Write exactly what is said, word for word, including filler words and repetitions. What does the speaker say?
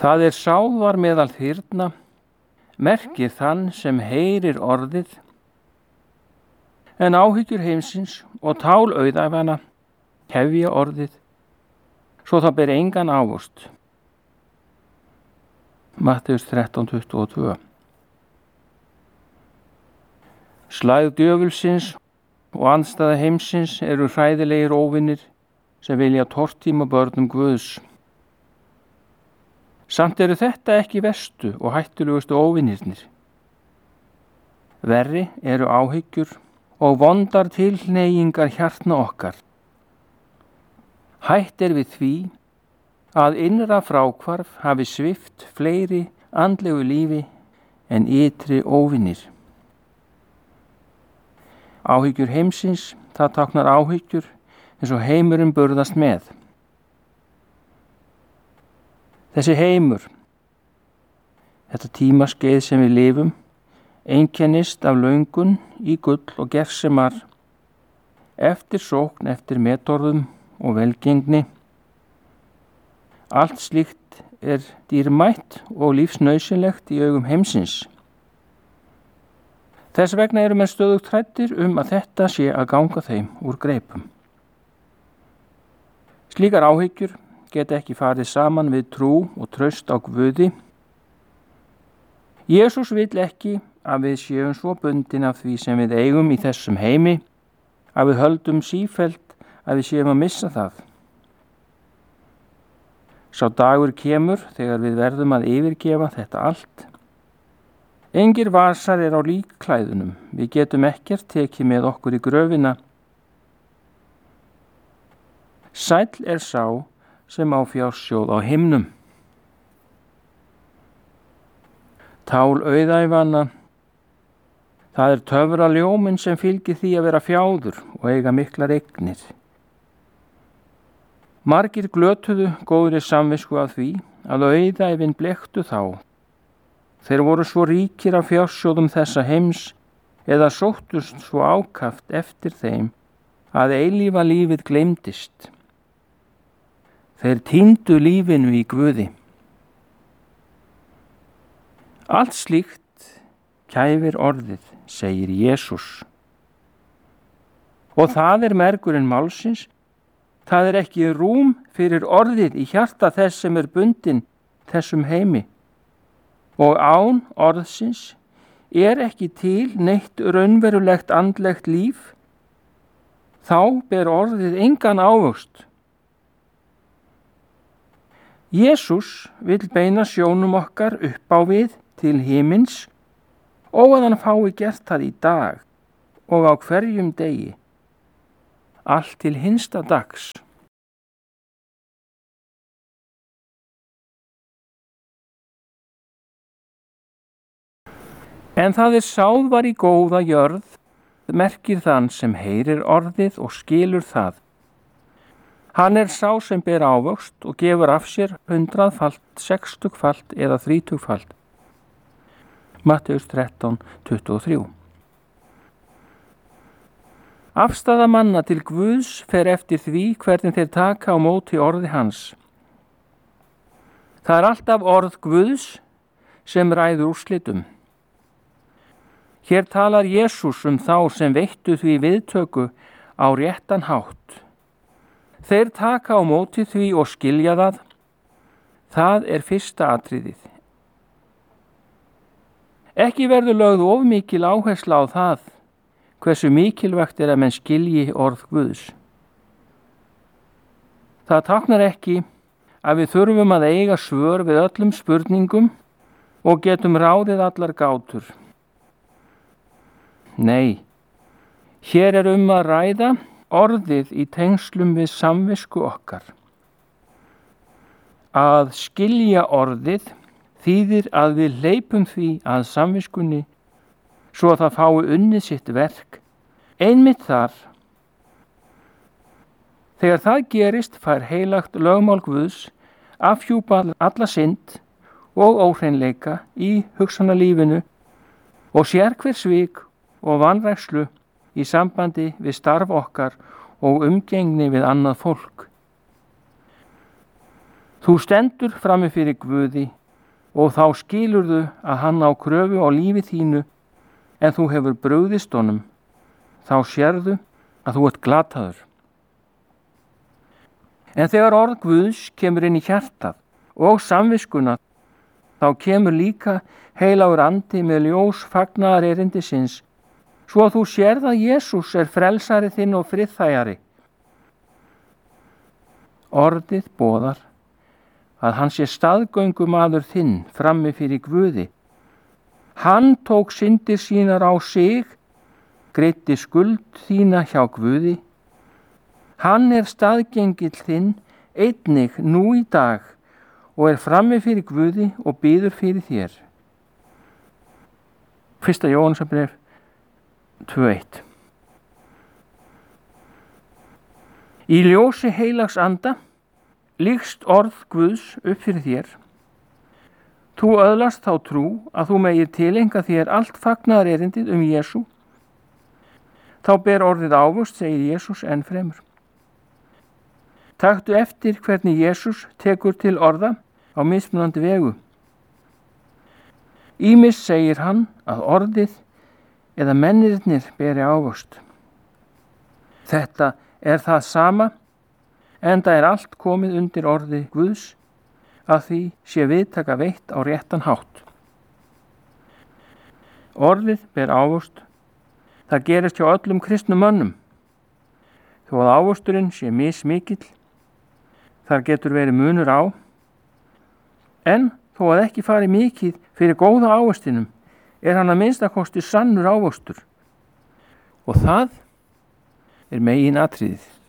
Það er sáðvar meðal þyrna, merkir þann sem heyrir orðið, en áhyggjur heimsins og tál auðæfana hefja orðið, svo það ber engan ávöxt. Matteus þrettán tuttugu og tvö. Slæð djöfulsins og andstæða heimsins eru hræðilegir óvinir sem vilja tortíma börnum Guðs. Samt eru þetta ekki verstu og hættulegustu óvinirnir. Verri eru áhyggjur og vondar tilhneigingar hjartna okkar. Hætt er við því að innra fráhvarf hafi svipt fleiri andlegu lífi en ytri óvinir. Áhyggjur heimsins, það táknar áhyggjur eins og heimurinn burðast með. Þessi heimur, þetta tímaskeið sem við lifum, einkennist af löngun í gull og gersemar, eftir sókn eftir metorðum og velgengni. Allt slíkt er dýrmætt og lífsnauðsynlegt í augum heimsins. Þess vegna eru menn stöðugt hræddir um að þetta sé að ganga þeim úr greipum. Slíkar áhyggjur geta ekki farið saman við trú og traust á Guði. Jesús vill ekki að við séum svo bundin af því sem við eigum í þessum heimi, að við höldum sífellt að við séum að missa það. Sá dagur kemur þegar við verðum að yfirgefa þetta allt. Engir vasar er á líkklæðunum, við getum ekkert tekið með okkur í gröfina. Sæll er sá sem á fjársjóð á himnum. Tál auðæfanna, það er töfraljóminn sem fylgir því að vera fjáður og eiga miklar eignir. Margir glötuðu góðri samvisku af því að auðæfin blekktu þá. Þeir voru svo ríkir af fjársjóðum þessa heims eða sóttust svo ákaft eftir þeim að eilífa lífið gleymdist. Þeir týndu lífinu í Guði. Allt slíkt kæfir orðið, segir Jesús. Og það er mergurinn málsins. Það er ekki rúm fyrir orðið í hjarta þess sem er bundinn þessum heimi. Og án orðsins er ekki til neitt raunverulegt andlegt líf. Þá ber orðið engan ávöxt. Jesús vill beina sjónum okkar upp á við til himins og að hann fái gert það í dag og á hverjum degi, allt til hinsta dags. En það er sáðvar í góða jörð, merkir þann sem heyrir orðið og skilur það. Hann er sá sem ber ávöxt og gefur af sér hundraðfalt, sextugfalt eða þrítugfalt. Matteus þrettán tuttugu og þrjú. Afstaða manna til Guðs fer eftir því hvernig þeir taka á móti orði hans. Það er alltaf orð Guðs sem ræður úrslitum. Hér talar Jesús um þá sem veittu því viðtöku á réttan hátt. Þeir taka á móti því og skilja það. Það er fyrsta atriðið. Ekki verður lögð of mikil áhersla á það, hversu mikilvægt er að menn skilji orð Guðs. Það táknar ekki að við þurfum að eiga svör við öllum spurningum og getum ráðið allar gátur. Nei, hér er um að ræða orðið í tengslum við samvisku okkar. Að skilja orðið þýðir að við hleypum því að samviskunni svo að það fái unnið sitt verk einmitt þar. Þegar það gerist fær heilagt lögmál Guðs afhjúpa alla synd og óhreinleika í hugsanalífinu og sér hver svik og vanrækslu í sambandi við starf okkar og umgengni við annað fólk. Þú stendur frammi fyrir Guði og þá skilurðu að hann á kröfu á lífi þínu en þú hefur brugðist honum. Þá sérðu að þú ert glataður. En þegar orð Guðs kemur inn í hjartað og samviskuna, þá kemur líka heilagur andi með ljós fagnaðar erindisins, svo að þú sérð að Jesús er frelsari þinn og friðþægari. Orðið boðar að hann sé staðgöngumaður þinn frammi fyrir Guði. Hann tók syndir sínar á sig, greiddi skuld þína hjá Guði. Hann er staðgengill þinn einnig nú í dag og er frammi fyrir Guði og biður fyrir þér. Fyrsta Jóhannesarbréf tvö eitt. Í ljósi heilags anda lýkst orð Guðs upp fyrir þér. Þú öðlast þá trú að þú megir tileinka þér allt fagnaðarerindið um Jesú. Þá ber orðið ávöxt, segir Jesús enn fremur. Taktu eftir hvernig Jesús tekur til orða á mismunandi vegu. Ýmis segir hann að orðið eða mennirnir beri ávöxt. Þetta er það sama, enda er allt komið undir orði Guðs, að því sé viðtaka veitt á réttan hátt. Orðið ber ávöxt. Það gerist hjá öllum kristnum mönnum. Þó að ávöxturinn sé mismikill, þar getur verið munur á, en þó að ekki fari mikið fyrir góða ávöxtinum, er hann að minnstakosti sannur ávöxtur. Og það er megin atriðið.